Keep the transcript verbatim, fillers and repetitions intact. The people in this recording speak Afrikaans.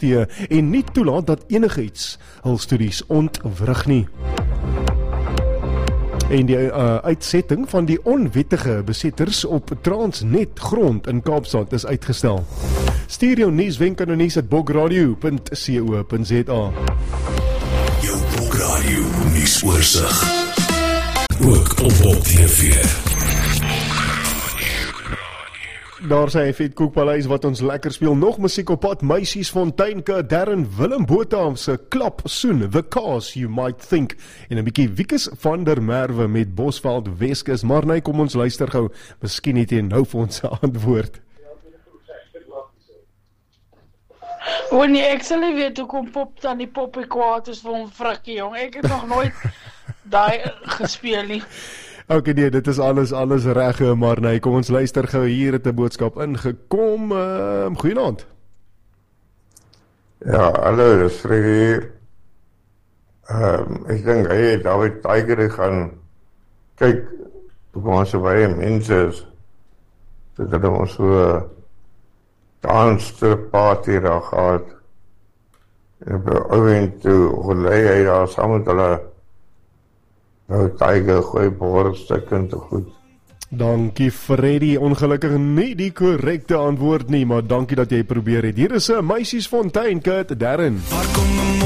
ondersteun en nie toelaat dat enigiets hul studies ontwrig nie. En die uh, uitsetting van die onwettige besetters op Transnet grond in Kaapstad is uitgestel. Stuur jou nuuswenk aan nuus at bogradio punt co punt za. Jou Bogradio nuusoorseig. Ook op Bob T V. Daar sy Vet Koekpaleis wat ons lekker speel. Nog musiek op pad. Meisies Fonteinke, Darren Willem Botha se klap soen, The Cause You Might Think. En 'n bietjie Wiekes van der Merwe met Bosveld Weskus. Maar nee, kom ons luister gou. Miskien het jy nou vir ons 'n antwoord. O nee, ek sal nie weet hoe kom Pop dan die Poppie kwaad is vir hom frikkie, jong. Ek het nog nooit daai gespeel nie. Ok, nee, dit is alles, alles reg, maar nee, kom ons luister gou, hier het 'n boodskap ingekom. Uh, Goeienaand. Ja, hallo, dis Freddy hier. Um, ek dink hy het David Tiger gaan kyk, hoe ons so baie mense is, dat hulle ons so dansstrip party daar gehad. En op die oorwind toe, gelei hy daar saam met hulle nou Tiger gooi borrelstukken te goed. Dankie Freddy, ongelukkig nie die korrekte antwoord nie, maar dankie dat jy probeer het. Hier is 'n Meisies Fonteinke, Darren.